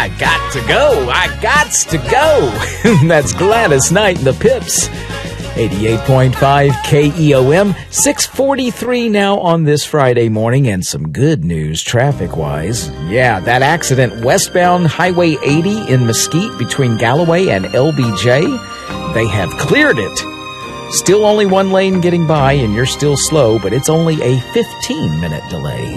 I got to go. I gots to go. That's Gladys Knight and the Pips. 88.5 KEOM, 6:43 now on this Friday morning, and some good news traffic-wise. Yeah, that accident westbound Highway 80 in Mesquite between Galloway and LBJ, they have cleared it. Still only one lane getting by, and you're still slow, but it's only a 15-minute delay.